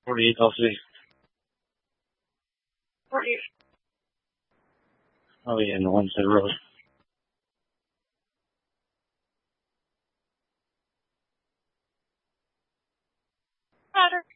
48 also. 48. Oh yeah, no one said road. Matter.